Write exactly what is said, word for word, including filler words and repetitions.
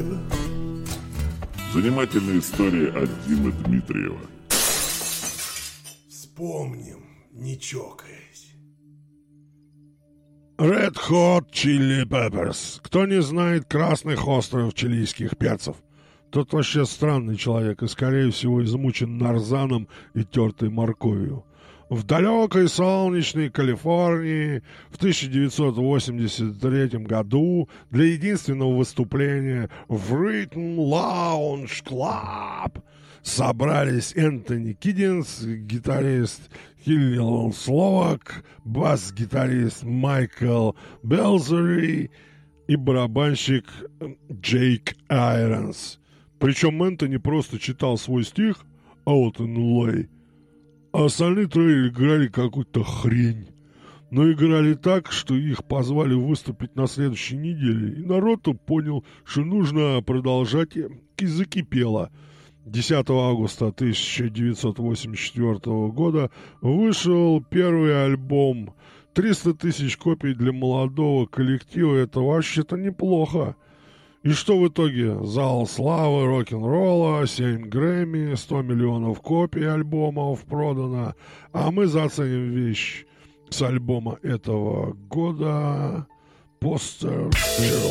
baby. Занимательная история от Димы Дмитриева. Вспомним, не чокаясь. Red Hot Chili Peppers. Кто не знает красных острых чилийских перцев, тот вообще странный человек и, скорее всего, измучен нарзаном и тертой морковью. В далекой солнечной Калифорнии в тысяча девятьсот восемьдесят третьем году для единственного выступления в Rhythm Lounge Club собрались Энтони Киддинс, гитарист Хиллел Словак, бас-гитарист Майкл Белзери и барабанщик Джейк Айронс. Причем Энтони просто читал свой стих «Out in Lay», а остальные трое играли какую-то хрень. Но играли так, что их позвали выступить на следующей неделе, и народ понял, что нужно продолжать, и закипело. десятого августа тысяча девятьсот восемьдесят четвёртого года вышел первый альбом. триста тысяч копий для молодого коллектива — это вообще-то неплохо. И что в итоге? Зал славы рок-н-ролла, семь Грэмми, сто миллионов копий альбомов продано. А мы заценим вещь с альбома этого года «Poster Child».